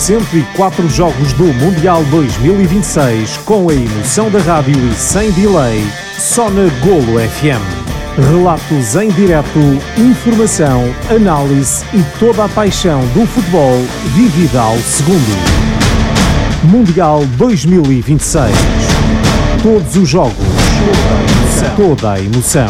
104 jogos do Mundial 2026 com a emoção da rádio e sem delay, só na Golo FM. Relatos em direto, informação, análise e toda a paixão do futebol vivida ao segundo. Mundial 2026. Todos os jogos, toda a emoção.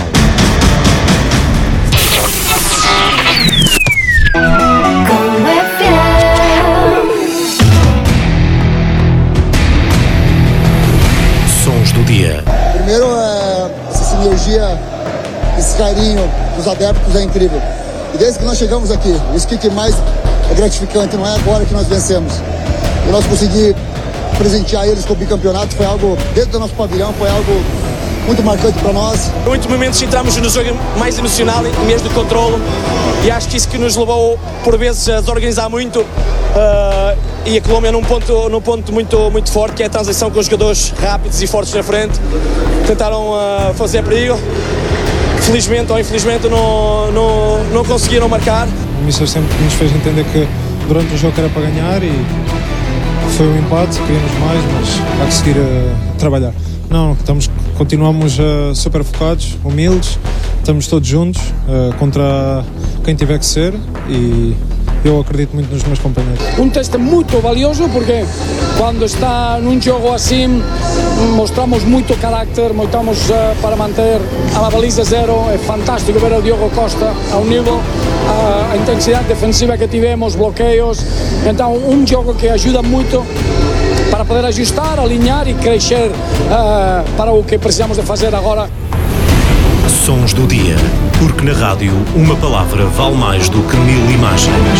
Sons do dia. Primeiro, essa sinergia, esse carinho dos adeptos é incrível. E desde que nós chegamos aqui, isso que mais é gratificante, não é agora que nós vencemos. E nós conseguimos presentear eles com o bicampeonato, foi algo, dentro do nosso pavilhão, foi algo muito marcante para nós. Em muitos momentos entramos no jogo mais emocional, em vez de controlo, e acho que isso que nos levou, por vezes, a desorganizar muito, e a Colômbia num ponto muito forte, que é a transição com os jogadores rápidos e fortes na frente. Tentaram fazer perigo, felizmente ou infelizmente não conseguiram marcar. O Mister sempre nos fez entender que durante o jogo era para ganhar e foi um empate, queríamos mais, mas há que seguir a trabalhar. Não, continuamos super focados, humildes, estamos todos juntos contra quem tiver que ser e eu acredito muito nos meus companheiros. Um teste muito valioso porque quando está num jogo assim mostramos muito carácter, mostramos para manter a baliza zero. É fantástico ver o Diogo Costa ao nível, a intensidade defensiva que tivemos, bloqueios. Então um jogo que ajuda muito para poder ajustar, alinhar e crescer para o que precisamos de fazer agora. Sons do dia, porque na rádio uma palavra vale mais do que 1000 imagens.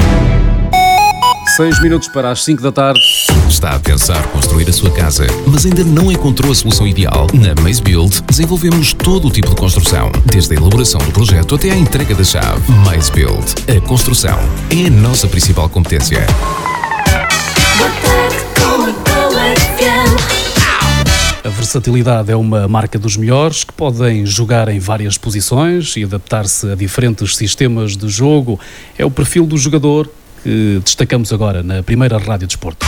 6 minutos para as 5 da tarde. Está a pensar construir a sua casa, mas ainda não encontrou a solução ideal? Na Maze Build desenvolvemos todo o tipo de construção, desde a elaboração do projeto até à entrega da chave. Maze Build, a construção é a nossa principal competência. A versatilidade é uma marca dos melhores, que podem jogar em várias posições e adaptar-se a diferentes sistemas de jogo. É o perfil do jogador que destacamos agora na primeira Rádio Desporto.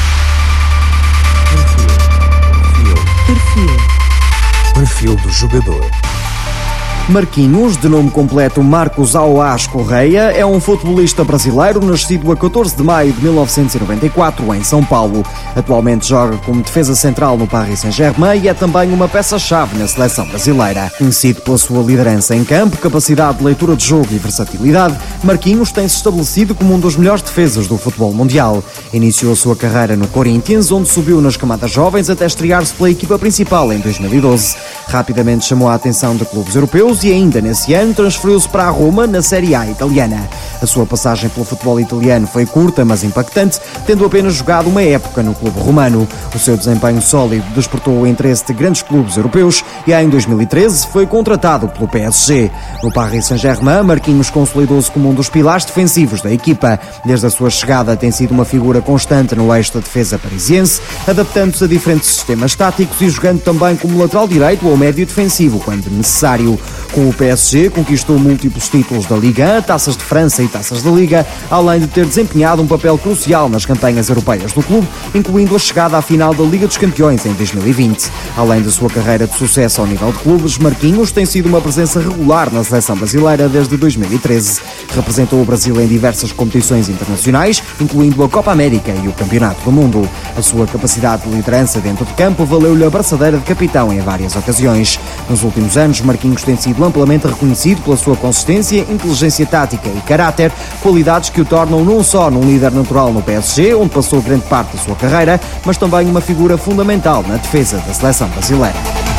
Perfil do jogador. Marquinhos, de nome completo Marcos Auás Correia, é um futebolista brasileiro nascido a 14 de maio de 1994 em São Paulo. Atualmente joga como defesa central no Paris Saint-Germain e é também uma peça-chave na seleção brasileira. Conhecido pela sua liderança em campo, capacidade de leitura de jogo e versatilidade, Marquinhos tem-se estabelecido como um dos melhores defesas do futebol mundial. Iniciou a sua carreira no Corinthians, onde subiu nas camadas jovens até estrear-se pela equipa principal em 2012. Rapidamente chamou a atenção de clubes europeus e ainda nesse ano transferiu-se para a Roma na Série A italiana. A sua passagem pelo futebol italiano foi curta, mas impactante, tendo apenas jogado uma época no clube romano. O seu desempenho sólido despertou o interesse de grandes clubes europeus e em 2013 foi contratado pelo PSG. No Paris Saint-Germain, Marquinhos consolidou-se como um dos pilares defensivos da equipa. Desde a sua chegada tem sido uma figura constante no eixo da defesa parisiense, adaptando-se a diferentes sistemas táticos e jogando também como lateral direito ou médio defensivo, quando necessário. Com o PSG, conquistou múltiplos títulos da Liga 1, taças de França e taças da Liga, além de ter desempenhado um papel crucial nas campanhas europeias do clube, incluindo a chegada à final da Liga dos Campeões em 2020. Além da sua carreira de sucesso ao nível de clubes, Marquinhos tem sido uma presença regular na seleção brasileira desde 2013. Representou o Brasil em diversas competições internacionais, incluindo a Copa América e o Campeonato do Mundo. A sua capacidade de liderança dentro de campo valeu-lhe a braçadeira de capitão em várias ocasiões. Nos últimos anos, Marquinhos tem sido amplamente reconhecido pela sua consistência, inteligência tática e caráter, qualidades que o tornam não só num líder natural no PSG, onde passou grande parte da sua carreira, mas também uma figura fundamental na defesa da seleção brasileira.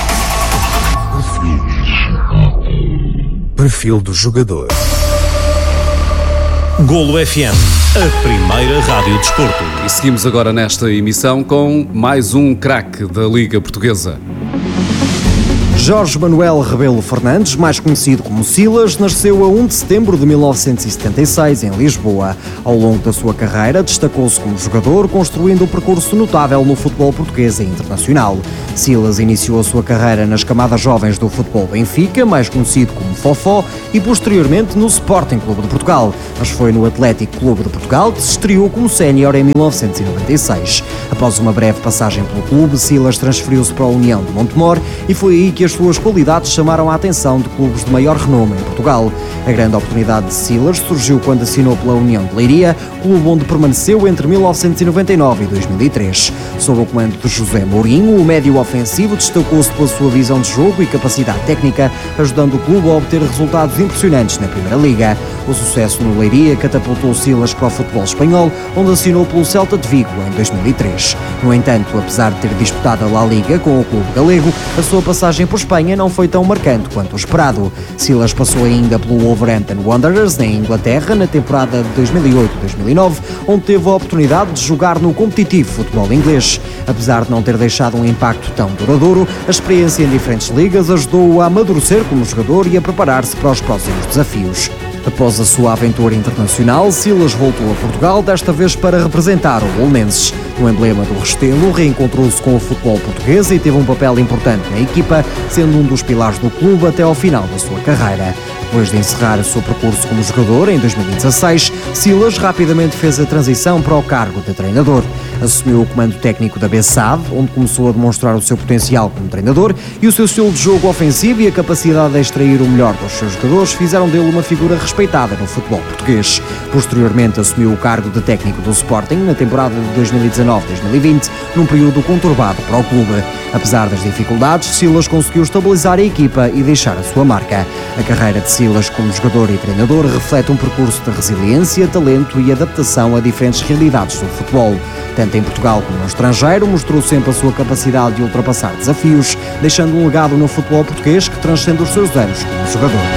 Perfil do jogador. Golo FM, a primeira rádio desporto. E seguimos agora nesta emissão com mais um craque da Liga Portuguesa. Jorge Manuel Rebelo Fernandes, mais conhecido como Silas, nasceu a 1 de setembro de 1976 em Lisboa. Ao longo da sua carreira, destacou-se como jogador, construindo um percurso notável no futebol português e internacional. Silas iniciou a sua carreira nas camadas jovens do futebol Benfica, mais conhecido como Fofó, e posteriormente no Sporting Clube de Portugal, mas foi no Atlético Clube de Portugal que se estreou como sénior em 1996. Após uma breve passagem pelo clube, Silas transferiu-se para a União de Montemor e foi aí que as suas qualidades chamaram a atenção de clubes de maior renome em Portugal. A grande oportunidade de Silas surgiu quando assinou pela União de Leiria, clube onde permaneceu entre 1999 e 2003. Sob o comando de José Mourinho, o médio ofensivo destacou-se pela sua visão de jogo e capacidade técnica, ajudando o clube a obter resultados impressionantes na Primeira Liga. O sucesso no Leiria catapultou Silas para o futebol espanhol, onde assinou pelo Celta de Vigo em 2003. No entanto, apesar de ter disputado a La Liga com o clube galego, a sua passagem por Espanha não foi tão marcante quanto o esperado. Silas passou ainda pelo Wolverhampton Wanderers, na Inglaterra, na temporada de 2008-2009, onde teve a oportunidade de jogar no competitivo futebol inglês. Apesar de não ter deixado um impacto tão duradouro, a experiência em diferentes ligas ajudou-o a amadurecer como jogador e a preparar-se para os próximos desafios. Após a sua aventura internacional, Silas voltou a Portugal, desta vez para representar o Belenenses. No emblema do Restelo, reencontrou-se com o futebol português e teve um papel importante na equipa, sendo um dos pilares do clube até ao final da sua carreira. Depois de encerrar o seu percurso como jogador em 2016, Silas rapidamente fez a transição para o cargo de treinador. Assumiu o comando técnico da Bessade, onde começou a demonstrar o seu potencial como treinador, e o seu estilo de jogo ofensivo e a capacidade de extrair o melhor dos seus jogadores fizeram dele uma figura respeitada no futebol português. Posteriormente assumiu o cargo de técnico do Sporting na temporada de 2019-2020, num período conturbado para o clube. Apesar das dificuldades, Silas conseguiu estabilizar a equipa e deixar a sua marca. A carreira de Silas como jogador e treinador reflete um percurso de resiliência, talento e adaptação a diferentes realidades do futebol. Tanto em Portugal como no estrangeiro, mostrou sempre a sua capacidade de ultrapassar desafios, deixando um legado no futebol português que transcende os seus anos como jogador.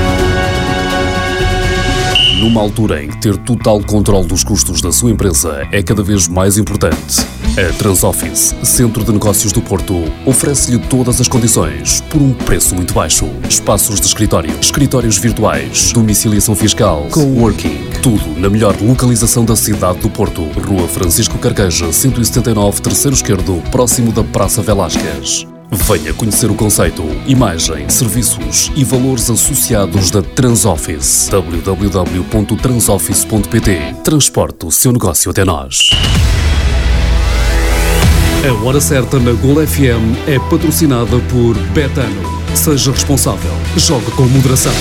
Numa altura em que ter total controle dos custos da sua empresa é cada vez mais importante, a Transoffice, Centro de Negócios do Porto, oferece-lhe todas as condições por um preço muito baixo. Espaços de escritório, escritórios virtuais, domiciliação fiscal, coworking, tudo na melhor localização da cidade do Porto. Rua Francisco Carqueja, 179, terceiro esquerdo, próximo da Praça Velásquez. Venha conhecer o conceito, imagem, serviços e valores associados da Transoffice. www.transoffice.pt. Transporte o seu negócio até nós. A Hora Certa na Golo FM é patrocinada por Betano. Seja responsável. Jogue com moderação.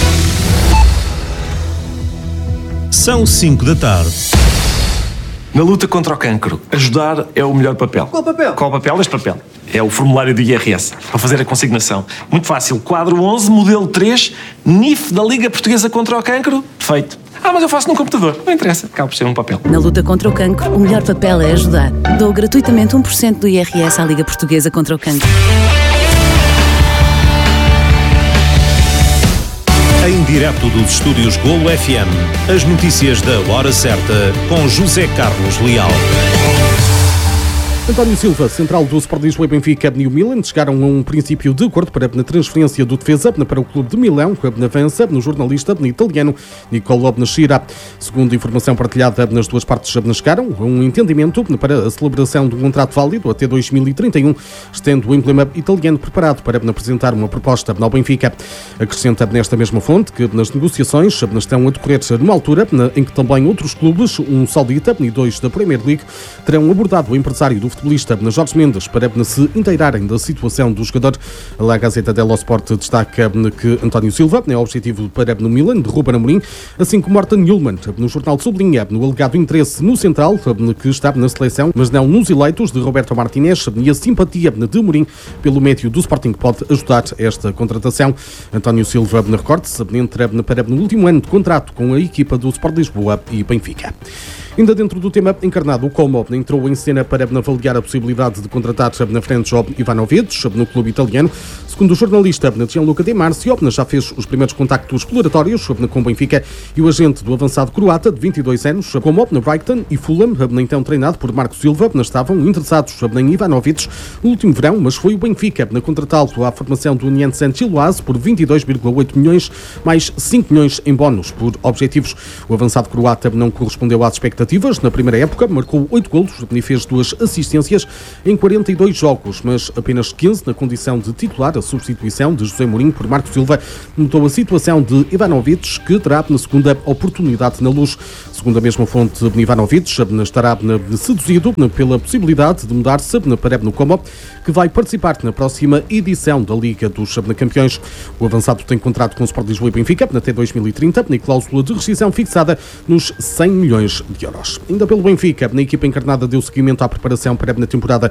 São 5 da tarde. Na luta contra o cancro, ajudar é o melhor papel. Qual papel? Qual papel? Este papel. É o formulário do IRS, para fazer a consignação. Muito fácil. Quadro 11, modelo 3, NIF da Liga Portuguesa contra o Cancro. Feito. Mas eu faço num computador. Não interessa. Acaba por ser um papel. Na luta contra o cancro, o melhor papel é ajudar. Dou gratuitamente 1% do IRS à Liga Portuguesa contra o Cancro. Em direto dos estúdios Golo FM, as notícias da Hora Certa com José Carlos Leal. António Silva, central do Sport Lisboa e Benfica e o Milan, chegaram a um princípio de acordo para a transferência do defesa para o clube de Milão, que avança no jornalista italiano Nicolò Benaschira. Segundo informação partilhada, nas duas partes chegaram a um entendimento para a celebração de um contrato válido até 2031, estando o emblema italiano preparado para apresentar uma proposta ao Benfica. Acrescenta nesta mesma fonte que nas negociações estão a decorrer numa altura em que também outros clubes, um saudita e dois da Premier League, terão abordado o empresário do futebolista Jorge Mendes para se inteirarem da situação do jogador. A Gazeta dello Sport destaca que António Silva é o objetivo para no Milan de Ruben Amorim, assim como Morten Hjulmand. No jornal sublinha no alegado interesse no central, que está na seleção, mas não nos eleitos, de Roberto Martinez, e a simpatia de Amorim pelo médio do Sporting que pode ajudar esta contratação. António Silva, recorde-se, entra para no último ano de contrato com a equipa do Sport Lisboa e Benfica. Ainda dentro do tema encarnado, o Como entrou em cena para avaliar a possibilidade de contratar na frente Ivanovic no clube italiano. Segundo o jornalista Gianluca Di Marzio, já fez os primeiros contactos exploratórios com o Benfica e o agente do avançado croata de 22 anos, Como, Brighton e Fulham, então treinado por Marco Silva, estavam interessados em Ivanovic no último verão, mas foi o Benfica a contratá-lo à formação do Union Saint-Gilloise por 22,8 milhões, mais 5 milhões em bónus por objetivos. O avançado croata não correspondeu às expectativas. Na primeira época, marcou 8 golos e fez 2 assistências em 42 jogos, mas apenas 15 na condição de titular. A substituição de José Mourinho por Marco Silva mudou a situação de Ivanovic, que terá na segunda oportunidade na Luz. Segundo a mesma fonte, Ivanovic estará seduzido pela possibilidade de mudar-se para o Como, que vai participar na próxima edição da Liga dos Campeões. O avançado tem contrato com o Sport Lisboa e Benfica até 2030 e cláusula de rescisão fixada nos 100 milhões de euros. Ainda pelo Benfica, a equipa encarnada deu seguimento à preparação para a temporada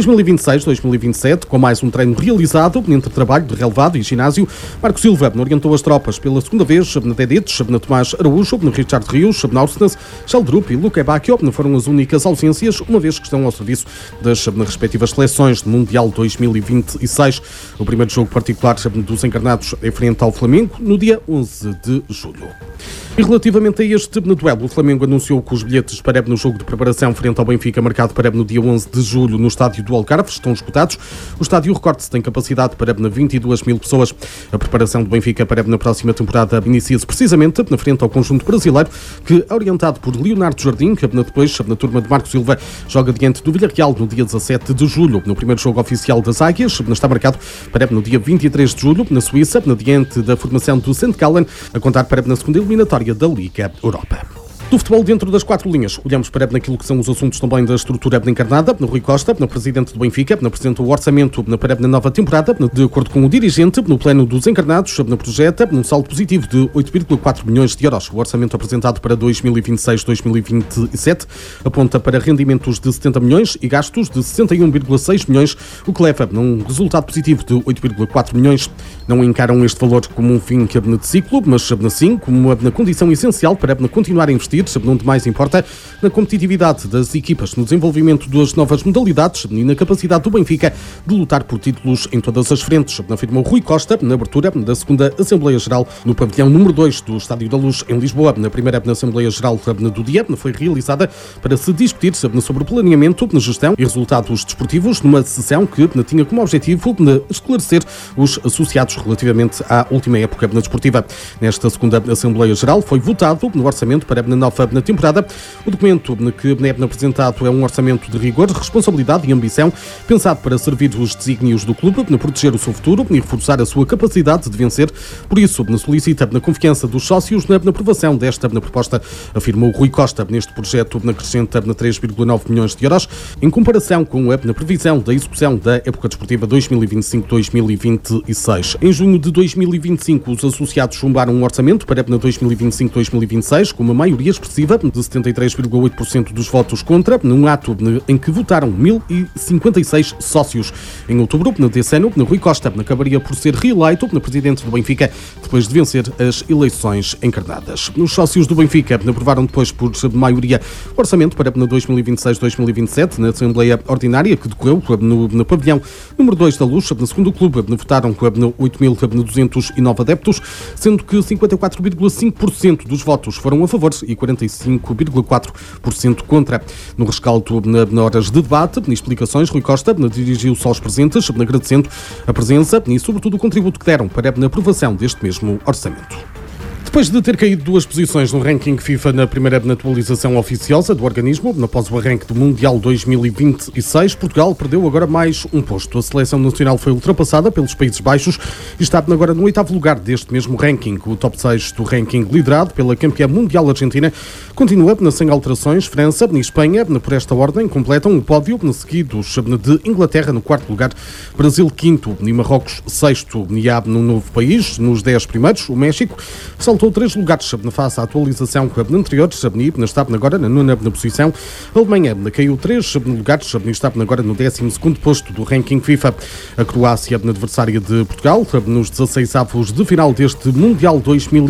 2026-2027, com mais um treino realizado entre trabalho de relevado e ginásio. Marco Silva orientou as tropas pela segunda vez na Dedic, na Tomás Araújo, no Richard Rios, na Orsnes, Sheldrup e Luque Bacchio foram as únicas ausências, uma vez que estão ao serviço das respectivas seleções do Mundial 2026. O primeiro jogo particular dos encarnados é frente ao Flamengo no dia 11 de julho. E relativamente a este duelo, o Flamengo anunciou que os bilhetes para no jogo de preparação frente ao Benfica, marcado para no dia 11 de julho no estádio do Algarve, estão esgotados. O estádio, recorde-se, tem capacidade para 22 mil pessoas. A preparação do Benfica para na próxima temporada inicia-se precisamente na frente ao conjunto brasileiro, que, orientado por Leonardo Jardim, depois na turma de Marco Silva, joga diante do Villarreal no dia 17 de julho. No primeiro jogo oficial das Águias, está marcado para no dia 23 de julho, na Suíça, diante da formação do St. Gallen, a contar para na segunda eliminatória da Liga Europa. Do futebol dentro das 4 linhas, olhamos para naquilo que são os assuntos também da estrutura encarnada. No Rui Costa, no presidente do Benfica, apresenta o orçamento para a nova temporada. De acordo com o dirigente, no plano dos encarnados, projeta um saldo positivo de 8,4 milhões de euros. O orçamento apresentado para 2026-2027 aponta para rendimentos de 70 milhões e gastos de 61,6 milhões, o que leva a um resultado positivo de 8,4 milhões. Não encaram este valor como um fim de ciclo, mas sim como uma condição essencial para continuar a investir, onde mais importa, na competitividade das equipas, no desenvolvimento das novas modalidades e na capacidade do Benfica de lutar por títulos em todas as frentes, afirmou Rui Costa na abertura da segunda Assembleia Geral no pavilhão número 2 do Estádio da Luz, em Lisboa. Na primeira Assembleia Geral do dia foi realizada para se discutir sobre o planeamento, gestão e resultados desportivos, numa sessão que tinha como objetivo esclarecer os associados relativamente à última época desportiva. Nesta segunda Assembleia Geral foi votado no orçamento para a nova temporada. O documento que é apresentado é um orçamento de rigor, responsabilidade e ambição, pensado para servir os desígnios do clube, proteger o seu futuro e reforçar a sua capacidade de vencer. Por isso, solicita a confiança dos sócios na aprovação desta proposta, afirmou Rui Costa. Neste projeto acrescenta 3,9 milhões de euros, em comparação com a previsão da execução da época desportiva 2025-2026. Em junho de 2025, os associados chumbaram um orçamento para 2025-2026, com uma maioria expressiva de 73,8% dos votos contra, num ato em que votaram 1.056 sócios. Em outubro desse ano, Rui Costa acabaria por ser reeleito presidente do Benfica, depois de vencer as eleições encarnadas. Os sócios do Benfica aprovaram depois por maioria o orçamento para 2026-2027 na Assembleia Ordinária, que decorreu no pavilhão número 2 da Luz. Segundo o clube, votaram 8.209 adeptos, sendo que 54,5% dos votos foram a favor e 45,4% contra. No rescaldo na horas de debate e explicações, Rui Costa dirigiu-se aos presentes, agradecendo a presença e, sobretudo, o contributo que deram para a aprovação deste mesmo orçamento. Depois de ter caído 2 posições no ranking FIFA na primeira atualização oficiosa do organismo, após o arranque do Mundial 2026, Portugal perdeu agora mais um posto. A seleção nacional foi ultrapassada pelos Países Baixos e está agora no 8º lugar deste mesmo ranking. O top 6 do ranking, liderado pela campeã mundial Argentina, continua sem alterações. França e Espanha, por esta ordem, completam o pódio, seguidos de Inglaterra no 4º lugar, Brasil 5º e Marrocos 6º. E há no novo país, nos 10 primeiros, o México, saltou 3 lugares face à atualização anterior, está agora na 9ª posição. A Alemanha caiu 3 lugares, está agora no 12º posto do ranking FIFA. A Croácia, adversária de Portugal, nos 16avos de final deste Mundial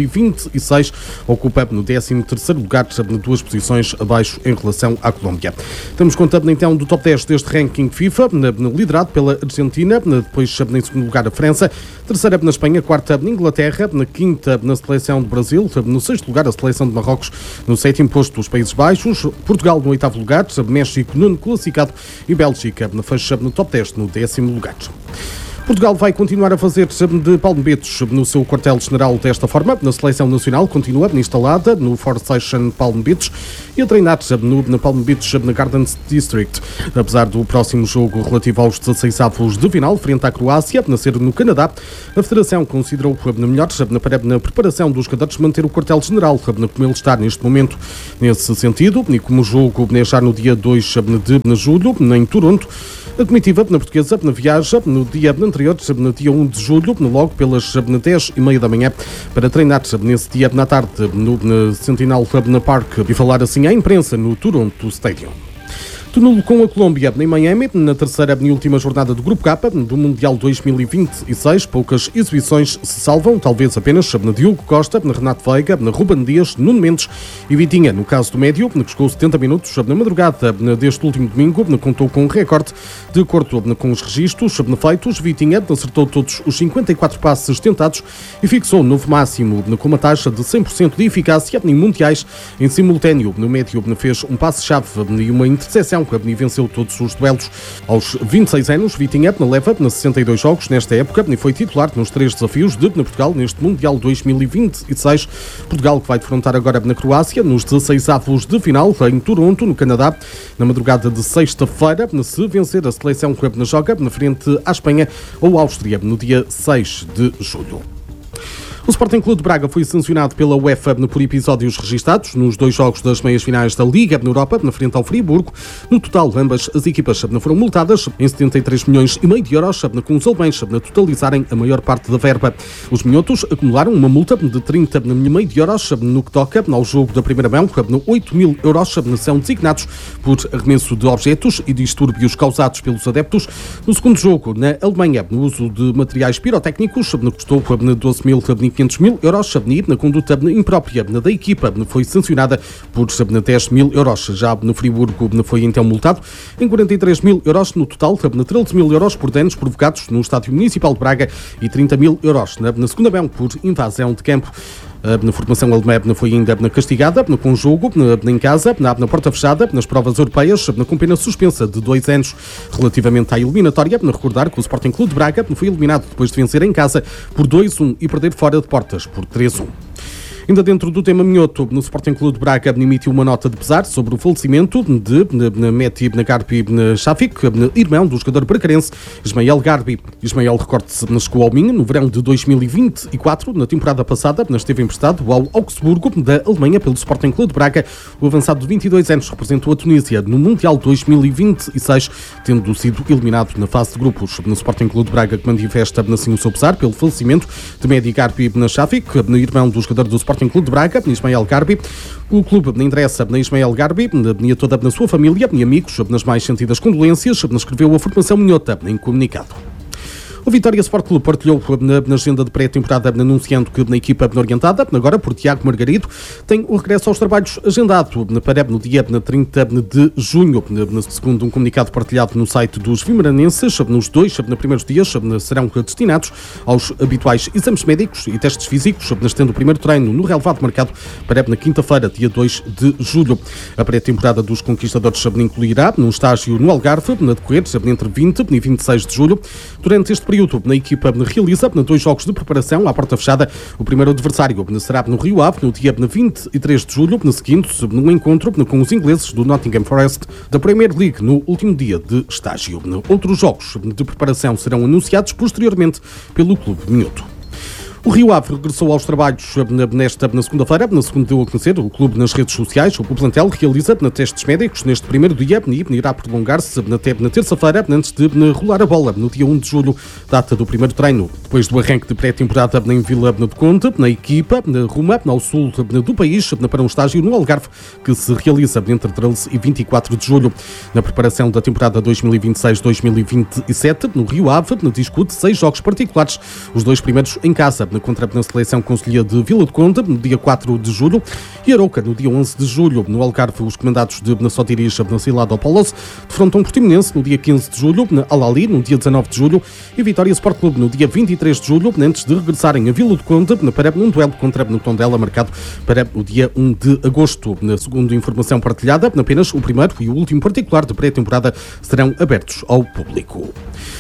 2026, ocupa no 13º lugar, 2 posições abaixo em relação à Colômbia. Temos conta então do top 10 deste ranking FIFA, liderado pela Argentina, depois em segundo lugar a França, terceira na Espanha, quarta na Inglaterra, na quinta na seleção do Brasil, no sexto lugar a seleção de Marrocos, no 7º posto os Países Baixos, Portugal no 8º lugar, México no classificado e Bélgica fecha no top 10 no 10º lugar. Portugal vai continuar a fazer de palmebetos no seu quartel-general desta forma. Na seleção nacional continua instalada no Four Station Palm Beach e a treinar na Palm Beach na Gardens District. Apesar do próximo jogo relativo aos 16avos de final, frente à Croácia, a ser no Canadá, a Federação considerou melhor na preparação dos jogadores manter o quartel-general como ele está neste momento. Nesse sentido, e como o jogo já no dia 2 de julho, em Toronto, a comitiva portuguesa viaja no dia anterior, no dia 1 de julho, logo pelas 10h30 da manhã, para treinar nesse dia na tarde no Sentinel Park e falar assim à imprensa no Toronto Stadium. Nulo com a Colômbia em Miami, na terceira e última jornada do Grupo K do Mundial 2026. Poucas exibições se salvam, talvez apenas na Diogo Costa, na Renato Veiga, na Ruben Dias, Nuno Mendes e Vitinha. No caso do médio, que chegou 70 minutos na madrugada deste último domingo, contou com um recorde. De acordo com os registros feitos, Vitinha acertou todos os 54 passes tentados e fixou um novo máximo com uma taxa de 100% de eficácia em mundiais. Em simultâneo, no médio fez um passe-chave e uma interseção e venceu todos os duelos. Aos 26 anos, Vitinha leva 62 jogos nesta época e foi titular nos 3 desafios de Portugal neste Mundial 2026. Portugal que vai defrontar agora na Croácia nos 16avos de final em Toronto, no Canadá, na madrugada de sexta-feira, se vencer a seleção que joga na frente à Espanha ou Áustria no dia 6 de julho. O Sporting Clube de Braga foi sancionado pela UEFA por episódios registados nos 2 jogos das meias finais da Liga na Europa, na frente ao Friburgo. No total, ambas as equipas foram multadas em 73,5 milhões de euros, com os alemães totalizarem a maior parte da verba. Os minhotos acumularam uma multa de 30,5 milhões de euros no que toca ao jogo da primeira mão. 8 mil euros são designados por arremesso de objetos e distúrbios causados pelos adeptos. No segundo jogo, na Alemanha, no uso de materiais pirotécnicos, custou 12.500 euros. Na conduta imprópria da equipa foi sancionada por 10 mil euros. Já no Friburgo foi então multado em 43 mil euros no total, 13 mil euros por danos provocados no Estádio Municipal de Braga e 30 mil euros na segunda mão por invasão de campo. Na formação alemã foi ainda castigada com jogo em casa, na porta fechada, nas provas europeias, com pena suspensa de 2 anos. Relativamente à eliminatória, recordar que o Sporting Clube de Braga foi eliminado depois de vencer em casa por 2-1 e perder fora de portas por 3-1. Ainda dentro do tema minhoto, no Sporting Clube de Braga emitiu uma nota de pesar sobre o falecimento de Mehdi Garbi Shafik, irmão do jogador bracarense Ismael Garbi. Ismael, recorde-se, chegou ao Minho no verão de 2024. Na temporada passada, esteve emprestado ao Augsburgo da Alemanha pelo Sporting Clube de Braga. O avançado de 22 anos representou a Tunísia no Mundial 2026, tendo sido eliminado na fase de grupos. No Sporting Clube de Braga, que manifesta assim o seu pesar pelo falecimento de Mehdi Garbi Shafik, irmão do jogador do Sporting Clube de Braga, Ismael Garbi. O clube interessa na Ismael Garbi e a toda a sua família e amigos nas mais sentidas condolências, escreveu a formação minhota em comunicado. O Vitória Sport Clube partilhou na agenda de pré-temporada anunciando que na equipa orientada, agora por Tiago Margarido, tem o regresso aos trabalhos agendado para no dia 30 de junho. Segundo um comunicado partilhado no site dos vimaranenses, nos 2 primeiros dias serão destinados aos habituais exames médicos e testes físicos, tendo o primeiro treino no relevado marcado para na quinta-feira, dia 2 de julho. A pré-temporada dos conquistadores incluirá um estágio no Algarve, na decorrer entre 20 e 26 de julho. Durante este período, a equipa realiza 2 jogos de preparação à porta fechada. O primeiro adversário será no Rio Ave, no dia 23 de julho, seguindo no encontro com os ingleses do Nottingham Forest da Premier League, no último dia de estágio. Outros jogos de preparação serão anunciados posteriormente pelo Clube Minhoto. O Rio Ave regressou aos trabalhos na segunda-feira, na segunda deu a conhecer o clube nas redes sociais. O plantel realiza testes médicos neste primeiro dia e irá prolongar-se até na terça-feira, antes de rolar a bola, no dia 1 de julho, data do primeiro treino. Depois do arranque de pré-temporada em Vila do Conde, na equipa ruma ao sul do país para um estágio no Algarve, que se realiza entre 13 e 24 de julho. Na preparação da temporada 2026-2027, no Rio Ave, discute 6 jogos particulares, os 2 primeiros em casa, contra a seleção concelhia de Vila do Conde, no dia 4 de julho, e Arouca, no dia 11 de julho. No Algarve, os comandados de Sotiris, na Cilada ao Polos, defrontam Portimonense no dia 15 de julho, na Al-Ali, no dia 19 de julho, e Vitória Sport Clube no dia 23 de julho, antes de regressarem a Vila do Conde para um duelo contra o Tondela, marcado para o dia 1 de agosto. Na segunda informação partilhada, apenas o primeiro e o último particular de pré-temporada serão abertos ao público.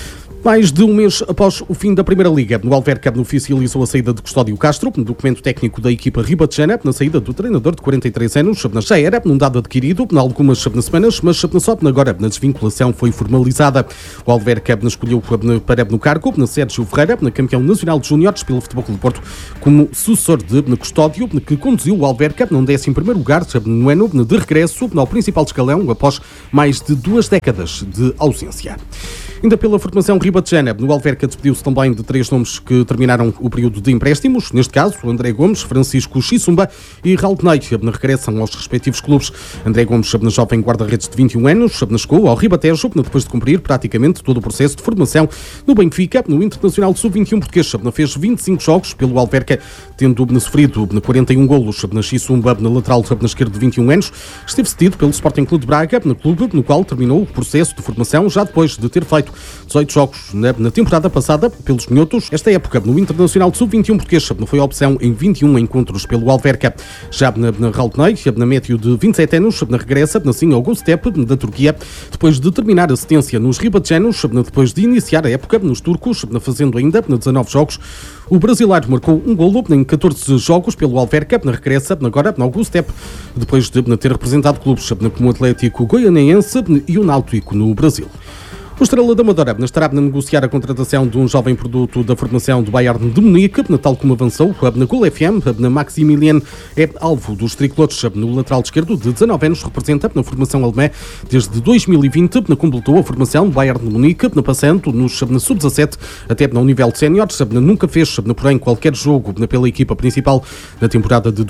Mais de um mês após o fim da Primeira Liga, o Alverca oficializou a saída de Custódio Castro, documento técnico da equipa ribatejana, na saída do treinador de 43 anos. Já era um dado adquirido há algumas semanas, mas só agora a desvinculação foi formalizada. O Alverca escolheu para no cargo Sérgio Ferreira, campeão nacional de júniores pelo Futebol Clube do Porto, como sucessor de Custódio, que conduziu o Alverca num 11º lugar no ano de regresso ao principal escalão após mais de 2 décadas de ausência. Ainda pela formação ribatejana, o Alverca despediu-se também de 3 nomes que terminaram o período de empréstimos. Neste caso, André Gomes, Francisco Xissumba e Raul Ney regressam aos respectivos clubes. André Gomes, jovem guarda-redes de 21 anos, chegou ao Ribatejo depois de cumprir praticamente todo o processo de formação no Benfica. No Internacional Sub-21 português, fez 25 jogos pelo Alverca, tendo sofrido 41 golos. Xissumba, na lateral na esquerda de 21 anos, esteve cedido pelo Sporting Clube de Braga, no clube no qual terminou o processo de formação já depois de ter feito 18 jogos na temporada passada pelos minhotos. Esta época, no Internacional Sub-21 português, foi a opção em 21 encontros pelo Alverca. Já na Raul Ney, na médio de 27 anos, regressa assim ao Göztepe da Turquia, depois de terminar a assistência nos ribatejanos, depois de iniciar a época nos turcos, fazendo ainda 19 jogos. O brasileiro marcou um golo em 14 jogos pelo Alverca, regressa agora ao Göztepe, depois de ter representado clubes como o Atlético Goianiense e o Náutico no Brasil. O Estrela da Amadora estará a negociar a contratação de um jovem produto da formação do Bayern de Munique, tal como avançou na Gol FM. Maximilian é alvo dos tricolores. No lateral esquerdo, de 19 anos, representa na formação alemã desde 2020, completou a formação do Bayern de Munique, passando nos sub-17 até no nível de séniores. Nunca fez, porém, qualquer jogo pela equipa principal na temporada de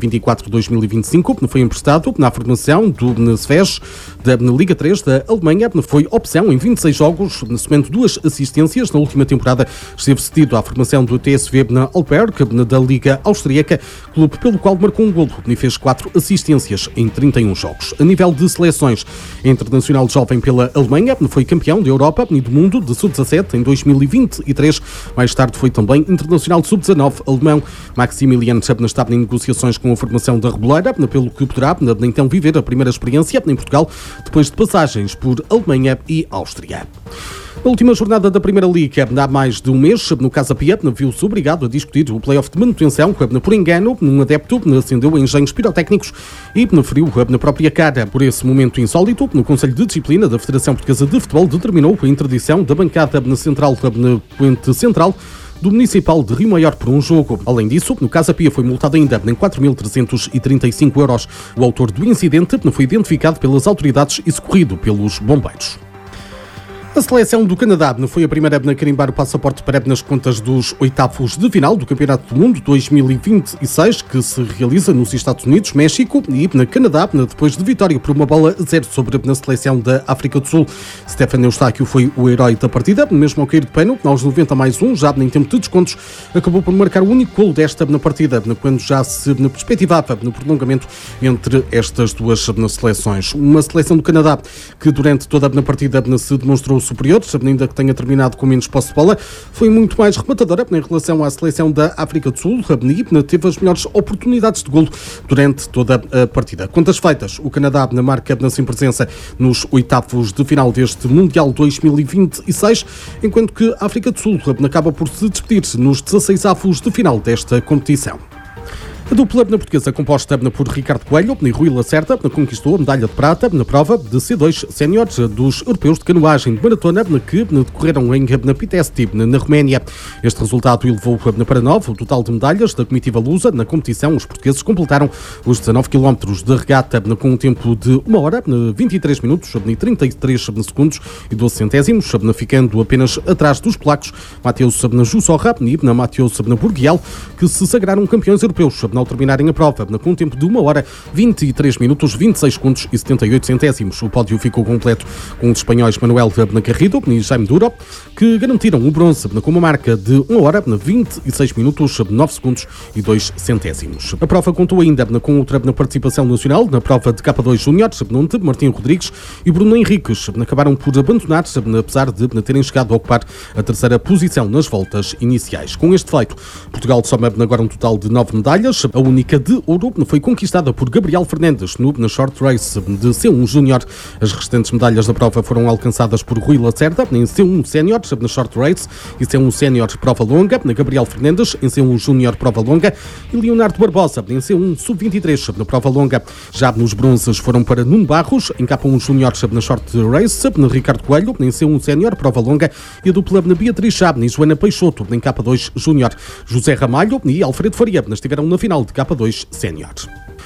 2024-2025. Foi emprestado na formação do SVES da Liga 3 da Alemanha. Foi opção em 26 jogos, somando 2 assistências. Na última temporada esteve cedido à formação do TSV na Alberg, da Liga Austríaca, clube pelo qual marcou um golo e fez 4 assistências em 31 jogos. A nível de seleções, internacional jovem pela Alemanha, foi campeão da Europa e do mundo de sub-17 em 2023. Mais tarde foi também internacional sub-19 alemão. Maximilian estava em negociações com a formação da Reboleira, pelo que poderá então viver a primeira experiência em Portugal, depois de passagens por Alemanha e Áustria. Na última jornada da Primeira Liga, há mais de um mês, no Casa Pia, viu-se obrigado a discutir o play-off de manutenção. Por engano, um adepto acendeu engenhos pirotécnicos e feriu na própria cara. Por esse momento insólito, no Conselho de Disciplina da Federação Portuguesa de Futebol determinou a interdição da bancada na Poente Central do Municipal de Rio Maior por um jogo. Além disso, no Casa Pia foi multado ainda em 4.335 €. O autor do incidente foi identificado pelas autoridades e socorrido pelos bombeiros. A seleção do Canadá foi a primeira a carimbar o passaporte para nas contas dos oitavos de final do Campeonato do Mundo 2026, que se realiza nos Estados Unidos, México e na Canadá, depois de vitória por 1-0 sobre a seleção da África do Sul. Stefan Eustáquio foi o herói da partida, mesmo ao cair de pênalti, aos 90+1, já em tempo de descontos, acabou por marcar o único golo desta partida, quando já se perspectivava no prolongamento entre estas duas seleções. Uma seleção do Canadá que durante toda a partida se demonstrou superior, ainda que tenha terminado com menos posse de bola, foi muito mais rematadora em relação à seleção da África do Sul e teve as melhores oportunidades de golo durante toda a partida. Contas feitas, o Canadá marca sem presença nos oitavos de final deste Mundial 2026, enquanto que a África do Sul acaba por se despedir nos 16avos de final desta competição. A dupla portuguesa composta por Ricardo Coelho e Rui Lacerda conquistou a medalha de prata na prova de C2 séniores dos europeus de canoagem de maratona que decorreram em Pitești, na Roménia. Este resultado elevou para 9 o total de medalhas da comitiva lusa na competição. Os portugueses completaram os 19 km de regata com um tempo de 1 hora, 23 minutos e 33 segundos e 12 centésimos, ficando apenas atrás dos polacos Mateus Jussorra e Mateus Burgiel, que se sagraram campeões europeus ao terminarem a prova com um tempo de 1 hora, 23 minutos, 26 segundos e 78 centésimos. O pódio ficou completo com os espanhóis Manuel Garrido e Jaime Duro, que garantiram o bronze com uma marca de 1 hora, 26 minutos, 9 segundos e 2 centésimos. A prova contou ainda com outra participação nacional na prova de K2 Júniores, onde Martim Rodrigues e Bruno Henriques acabaram por abandonar, apesar de terem chegado a ocupar a terceira posição nas voltas iniciais. Com este feito, Portugal soma agora um total de 9 medalhas. A única de ouro foi conquistada por Gabriel Fernandes na Short Race de C1 Júnior. As restantes medalhas da prova foram alcançadas por Rui Lacerda em C1 Sénior na Short Race e C1 Sénior Prova Longa, Gabriel Fernandes em C1 Júnior Prova Longa e Leonardo Barbosa em C1 Sub-23 na Prova Longa. Já nos bronzes foram para Nuno Barros em K1 Júnior na Short Race, Ricardo Coelho em C1 Sénior Prova Longa e a dupla Beatriz Chabe e Joana Peixoto em K2 Júnior. José Ramalho e Alfredo Faria estiveram na final de K2 Sénior.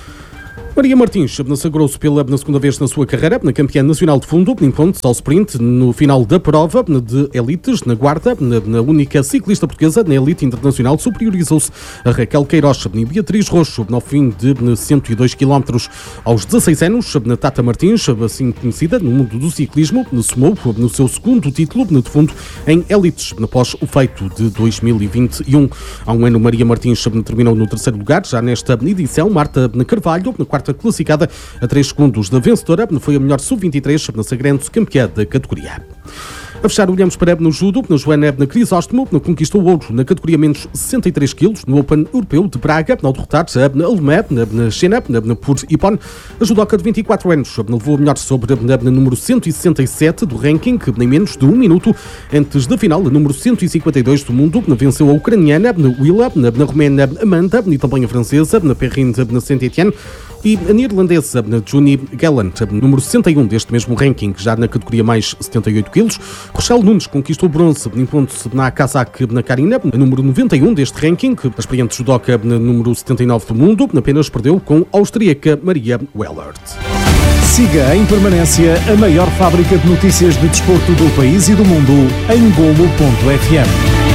Maria Martins sagrou-se pela segunda vez na sua carreira na campeã nacional de fundo, enquanto ao sprint no final da prova de elites na Guarda, na única ciclista portuguesa na elite internacional, superiorizou-se a Raquel Queiroz e Beatriz Roxo no fim de 102 km. Aos 16 anos, Tata Martins, assim conhecida no mundo do ciclismo, somou no seu segundo título de fundo em elites, após o feito de 2021. Há um ano, Maria Martins terminou no terceiro lugar. Já nesta edição, Marta Carvalho, na quarta classificada a 3 segundos da vencedora, foi a melhor sub-23, sagrando-se campeã da categoria. A fechar, olhamos para no judo. Joana Crisóstomo conquistou ouro na categoria menos 63 kg no Open Europeu de Braga, ao derrotar a alemã na Xena por Ipon. A judoca de 24 anos levou a melhor sobre a número 167 do ranking, em menos de 1 minuto. Antes da final, a número 152 do mundo venceu a ucraniana Willa, na romena Amanda e também a francesa Perrine Saint-Etienne e a neerlandesa Juni Gallant, número 61 deste mesmo ranking, já na categoria mais 78 kg. Rochelle Nunes conquistou bronze, impondo-se na Kazakh na Karina, número 91 deste ranking. A experiente judoca número 79 do mundo apenas perdeu com a austríaca Maria Wellert. Siga em permanência a maior fábrica de notícias de desporto do país e do mundo em Golo.fm.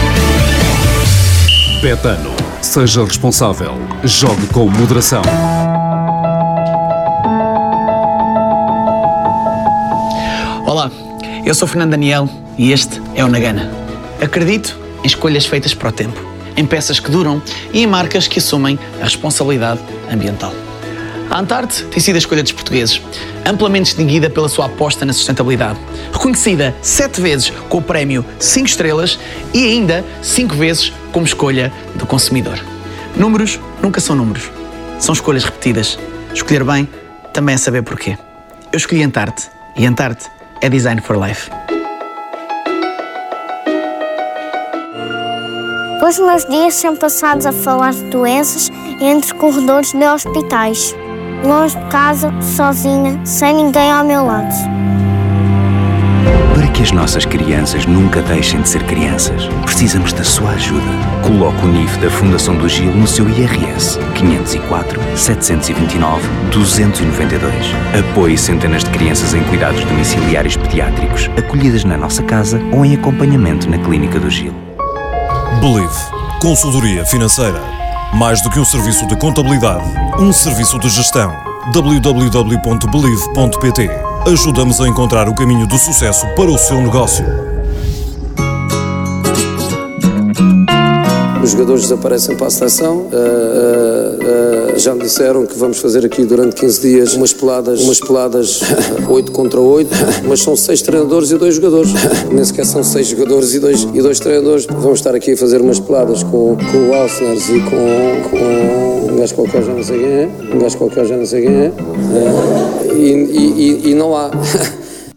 Betano. Seja responsável. Jogue com moderação. Olá, eu sou Fernando Daniel e este é o Nagana. Acredito em escolhas feitas para o tempo, em peças que duram e em marcas que assumem a responsabilidade ambiental. A Antarte tem sido a escolha dos portugueses, amplamente distinguida pela sua aposta na sustentabilidade, reconhecida 7 vezes com o prémio 5 estrelas e ainda 5 vezes como escolha do consumidor. Números nunca são números, são escolhas repetidas. Escolher bem também é saber porquê. Eu escolhi Antarte e Antarte é Design for Life. Os meus dias são passados a falar de doenças entre corredores de hospitais. Longe de casa, sozinha, sem ninguém ao meu lado. Para que as nossas crianças nunca deixem de ser crianças, precisamos da sua ajuda. Coloque o NIF da Fundação do Gil no seu IRS 504 729 292. Apoie centenas de crianças em cuidados domiciliários pediátricos, acolhidas na nossa casa ou em acompanhamento na Clínica do Gil. Believe. Consultoria financeira. Mais do que um serviço de contabilidade, um serviço de gestão. www.believe.pt. Ajuda-nos a encontrar o caminho do sucesso para o seu negócio. Os jogadores desaparecem para a seleção. Já me disseram que vamos fazer aqui durante 15 dias umas peladas 8 contra 8, mas são 6 treinadores e 2 jogadores. Nem sequer são 6 jogadores e 2 treinadores. Vamos estar aqui a fazer umas peladas com o Alceners e com um gajo qualquer, já não sei quem é. E não há.